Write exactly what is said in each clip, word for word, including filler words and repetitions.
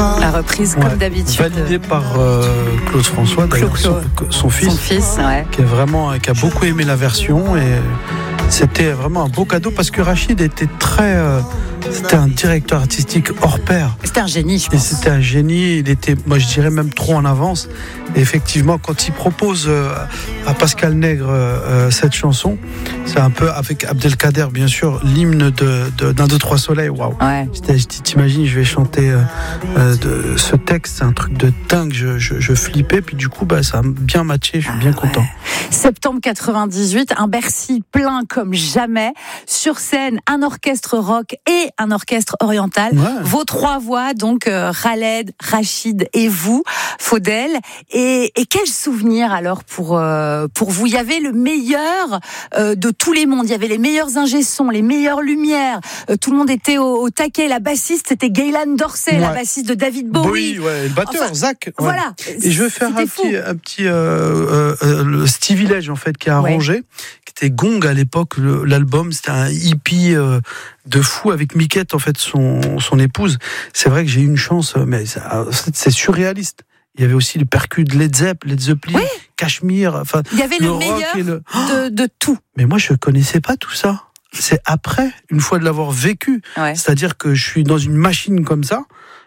La reprise ouais, comme d'habitude. Validée par euh, Claude François, d'ailleurs, Claude, son, son fils, son fils ouais. qui, est vraiment, qui a beaucoup aimé la version. Et c'était vraiment un beau cadeau parce que Rachid était très... Euh, c'était un directeur artistique hors pair. C'était un génie, je pense. Et c'était un génie. Il était, moi je dirais même trop en avance. Et effectivement, quand il propose euh, à Pascal Nègre euh, cette chanson, c'est un peu avec Abdelkader, bien sûr, l'hymne de, de, d'un, deux, trois soleils. Waouh. Ouais. T'imagines, je vais chanter euh, euh, de, ce texte, c'est un truc de dingue. Je, je, je flippais, puis du coup, bah, ça a bien matché. Je suis bien ah, ouais. content. Septembre quatre-vingt-dix-huit, un Bercy plein comme jamais. Sur scène, un orchestre rock et un orchestre oriental. Ouais. Vos trois voix, donc euh, Khaled, Rachid et vous, Faudel. Et, et quel souvenir alors pour euh, pour vous? Il y avait le meilleur euh, de tous les mondes. Il y avait les meilleurs ingé-sons, les meilleures lumières. Euh, tout le monde était au, au taquet. La bassiste, c'était Gaylan Dorsey, ouais. la bassiste de David Bowie. Oui, ouais, le batteur, enfin, Zach. Ouais. Voilà. Et je vais faire un fou. petit, un petit euh, euh, euh, le Stevie Village en fait qui a arrangé, ouais. qui était Gong à l'époque. Le, l'album, c'était un hippie euh, de fou avec Miquette en fait, son son épouse. C'est vrai que j'ai eu une chance, mais ça, c'est surréaliste. Il y avait aussi les percus de Led Zepp, Led Zeppelin, oui. Cachemire. Enfin, il y avait le, le meilleur et le... de, de tout. Mais moi, je connaissais pas tout ça. C'est après, une fois de l'avoir vécu. Ouais. C'est-à-dire que je suis dans une machine comme ça.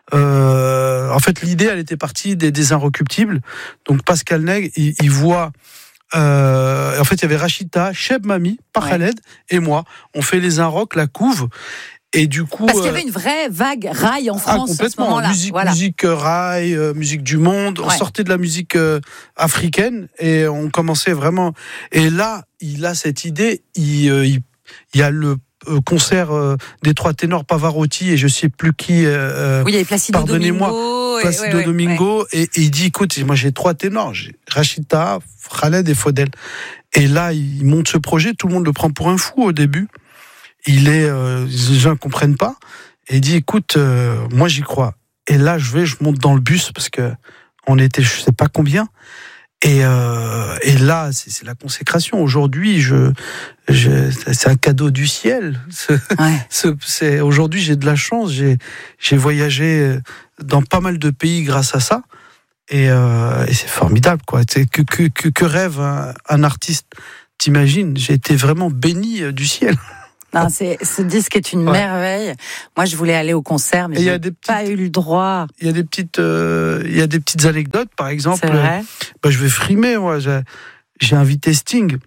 Euh, en fait, l'idée, elle était partie des, des Inrecuptibles. Donc, Pascal Nègre, il, il voit. Euh, en fait, il y avait Rachida, Cheb Mami, par Khaled ouais. et moi. On fait les Inrock, la couve. Et du coup, parce qu'il y avait une vraie vague rail en France. Ah, complètement. À ce moment-là. Musique, voilà. musique rail, euh, musique du monde. Ouais. On sortait de la musique euh, africaine et on commençait vraiment. Et là, il a cette idée. Il, euh, il, il y a le euh, concert euh, des trois ténors Pavarotti et je sais plus qui. Euh, oui, il y avait Placido pardonnez-moi, Domingo. Placido et, ouais, Domingo. Ouais. Et, et il dit, écoute, moi j'ai trois ténors, j'ai Rachida, Khaled et Faudel. Et là, il monte ce projet. Tout le monde le prend pour un fou au début. Il est, euh, les gens ne comprennent pas. Et il dit, écoute, euh, moi j'y crois. Et là, je vais, je monte dans le bus parce que on était, je sais pas combien. Et, euh, et là, c'est, c'est la consécration. Aujourd'hui, je, je, c'est un cadeau du ciel. Ce, ouais. ce, c'est, aujourd'hui, j'ai de la chance. J'ai, j'ai voyagé dans pas mal de pays grâce à ça. Et, euh, et c'est formidable, quoi. C'est que, que, que, que rêve un, un artiste. T'imagines, j'ai été vraiment béni du ciel. Non, c'est, ce disque est une ouais. merveille. Moi, je voulais aller au concert, mais j'ai petites, pas eu le droit. Il y a des petites, euh, il y a des petites anecdotes, par exemple. C'est vrai. Bah, je vais frimer, moi. J'ai, j'ai invité Sting.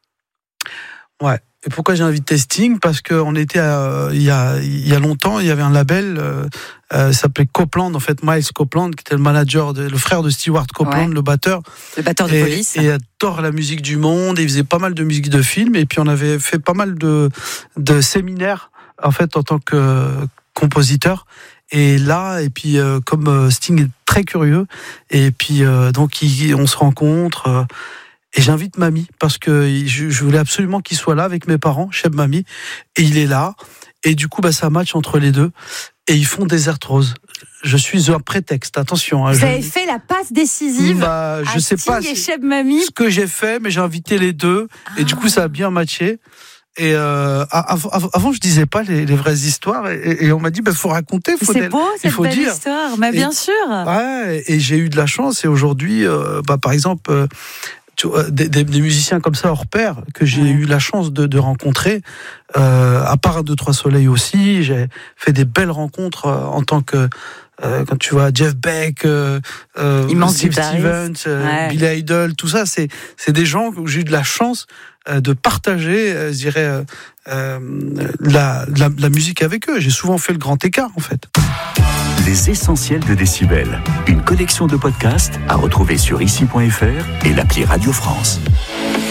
Ouais. Et pourquoi j'ai invité Sting ? Parce qu'on était à, il y a, il y a longtemps, il y avait un label, euh, euh, ça s'appelait Copeland, en fait, Miles Copeland, qui était le manager, de, le frère de Stewart Copeland, ouais. le batteur. Le batteur de et, Police. Et il adore la musique du monde, et il faisait pas mal de musique de film, et puis on avait fait pas mal de, de séminaires, en fait, en tant que compositeur. Et là, et puis, euh, comme euh, Sting est très curieux, et puis, euh, donc, il, on se rencontre, euh, et j'invite Mamie, parce que je, je voulais absolument qu'il soit là avec mes parents, Cheb Mami, et il est là, et du coup, bah, ça match entre les deux, et ils font Desert Rose. Je suis un prétexte, attention. Hein, Vous je... avez fait la passe décisive bah, je à sais Sting pas et Cheb Mami. Ce que j'ai fait, mais j'ai invité les deux, ah. et du coup, ça a bien matché. Et euh, avant, avant, je disais pas les, les vraies histoires, et, et on m'a dit, bah, faut raconter, faut c'est beau cette il faut belle dire. histoire, mais bien et, sûr. Ouais, et j'ai eu de la chance, et aujourd'hui, euh, bah, par exemple, euh, tu vois, des, des, des musiciens comme ça hors pair que j'ai ouais. eu la chance de, de rencontrer, euh, à part un, deux, trois soleils aussi, j'ai fait des belles rencontres euh, en tant que Euh, quand tu vois Jeff Beck, euh, euh, Steve Stevens, euh, ouais. Billy Idol, tout ça, c'est c'est des gens où j'ai eu de la chance euh, de partager, euh, je dirais, euh, euh, la, la la musique avec eux. J'ai souvent fait le grand écart, en fait. Les essentiels de Décibel, une collection de podcasts à retrouver sur ici point f r et l'appli Radio France.